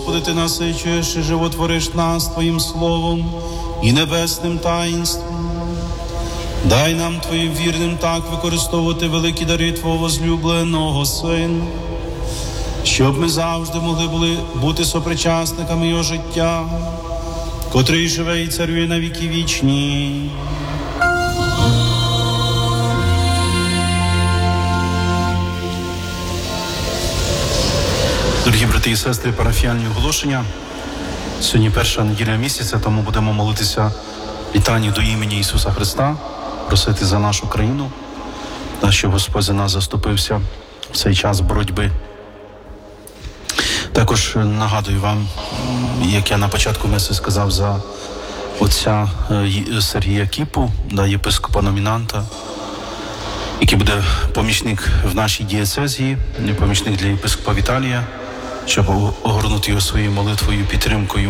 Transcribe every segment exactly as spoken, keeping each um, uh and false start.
Господи, Ти насичуєш і животвориш нас Твоїм Словом і небесним таїнством. Дай нам Твоїм вірним так використовувати великі дари Твого возлюбленого Сина, щоб ми завжди могли були бути сопричасниками Його життя, котрий живе і царює на віки вічні. Дорогі брати і сестри, парафіальні оголошення. Сьогодні перша неділя місяця, тому будемо молитися літанні до імені Ісуса Христа, просити за нашу країну, щоб Господь за нас заступився в цей час боротьби. Також нагадую вам, як я на початку меси сказав, за отця Сергія Кіпу, да, єпископа-номінанта, який буде помічник в нашій дієцезії, помічник для єпископа Віталія, щоб огорнути його своєю молитвою, підтримкою.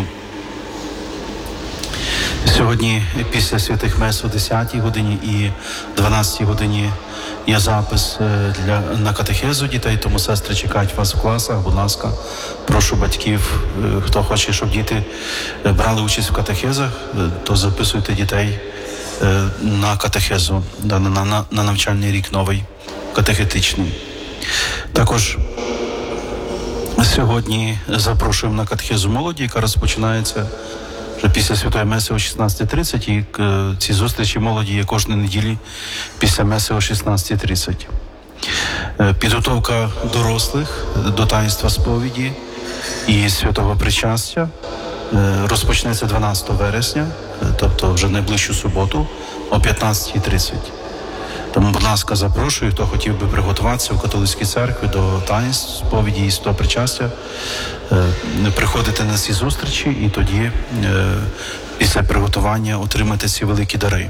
Сьогодні після святих мес о десятій годині і дванадцятій годині є запис для, на катехезу дітей, тому сестри чекають вас в класах, будь ласка. Прошу батьків, хто хоче, щоб діти брали участь в катехезах, то записуйте дітей на катехезу, на, на, на навчальний рік новий, катехетичний. Також сьогодні запрошуємо на катехезу молоді, яка розпочинається вже після Святої Меси о шістнадцятій тридцять, і ці зустрічі молоді є кожної неділі після Меси о шістнадцятій тридцять. Підготовка дорослих до таїнства сповіді і святого причастя розпочнеться дванадцятого вересня, тобто вже найближчу суботу о п'ятнадцятій тридцять. Тому, будь ласка, запрошую, хто хотів би приготуватися в католицькій церкві до таїнств сповіді і святого причастя, приходити на ці зустрічі і тоді після приготування отримати ці великі дари.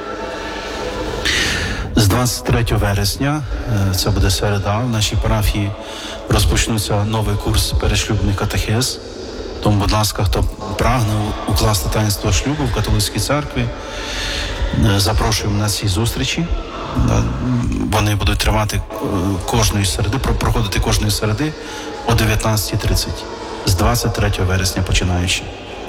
З двадцять третього вересня, це буде середа, в нашій парафії розпочнуться новий курс перешлюбних катехез. Тому, будь ласка, хто прагне укласти таїнство шлюбу в католицькій церкві, запрошуємо на ці зустрічі. Вони будуть тривати кожної середи, проходити кожної середи о дев'ятнадцятій тридцять, з двадцять третього вересня починаючи.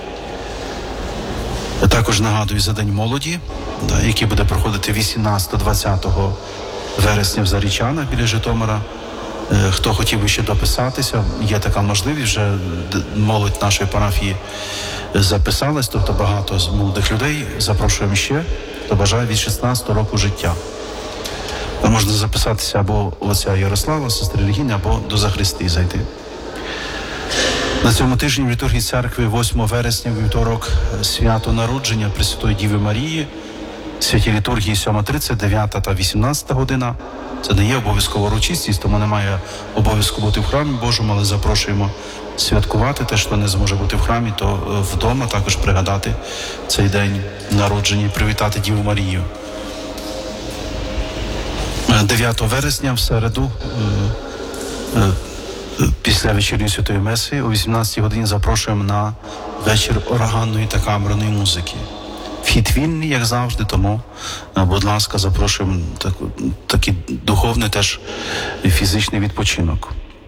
Також нагадую за День молоді, який буде проходити вісімнадцятого-двадцятого вересня в Зарічанах біля Житомира. Хто хотів би ще дописатися, є така можливість, вже молодь нашої парафії записалась, тобто багато з молодих людей, запрошуємо ще, хто бажає від шістнадцятого року життя. Можна записатися або отця Ярослава, сестри Регіни, або до Захристи зайти. На цьому тижні в літургії церкви восьмого вересня, вівторок, свято народження Пресвятої Діви Марії, святі літургії сьома тридцять, дев'ята та вісімнадцята година. Це не є обов'язкова урочистість, тому немає обов'язку бути в храмі Божому, але запрошуємо святкувати. Те, що не зможе бути в храмі, то вдома також пригадати цей день народження і привітати Діву Марію. дев'ятого вересня в середу після вечірньої святої меси о вісімнадцятій годині запрошуємо на вечір органної та камерної музики. Вхід вільний, як завжди, тому, будь ласка, запрошуємо так, такий духовний теж фізичний відпочинок.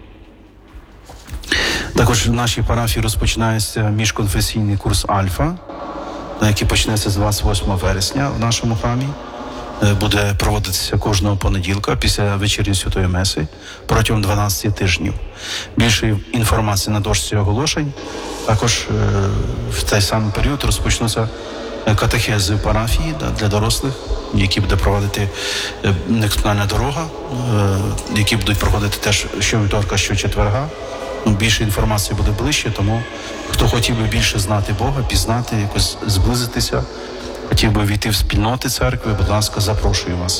Також в нашій парафії розпочинається міжконфесійний курс «Альфа», який почнеться з двадцять восьмого вересня в нашому храмі. Буде проводитися кожного понеділка після вечірньої святої меси протягом дванадцяти тижнів. Більше інформації на дошці оголошень. Також в цей самий період розпочнуться катехези в парафії для дорослих, які буде проводити неконфесійна дорога, які будуть проходити теж щовівторка, щочетверга. Більше інформації буде ближче, тому хто хотів би більше знати Бога, пізнати, якось зблизитися, хотів би війти в спільноти церкви, будь ласка, запрошую вас.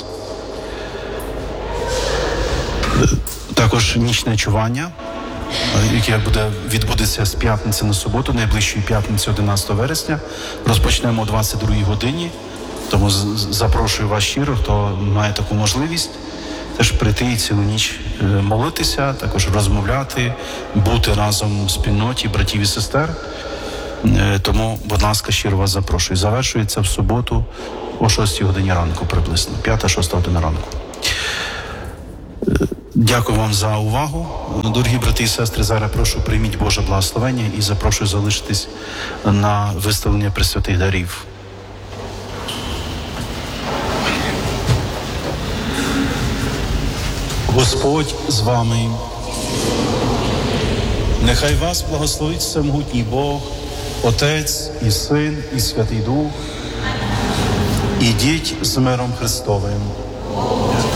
Також нічне чування, яке буде відбудеться з п'ятниці на суботу, найближчої п'ятниці одинадцятого вересня. Розпочнемо о двадцять другій годині, тому запрошую вас щиро, хто має таку можливість, теж прийти і цілу ніч молитися, також розмовляти, бути разом в спільноті братів і сестер. Тому, будь ласка, щиро вас запрошую. Завершується в суботу о шостій годині ранку приблизно, п'ята-шоста година ранку. Дякую вам за увагу. Дорогі брати і сестри, зараз прошу прийміть Боже благословення і запрошую залишитись на виставлення пресвятих дарів. Господь з вами. Нехай вас благословить всемогутній Бог, Отець і Син і Святий Дух. Ідіть з миром Христовим.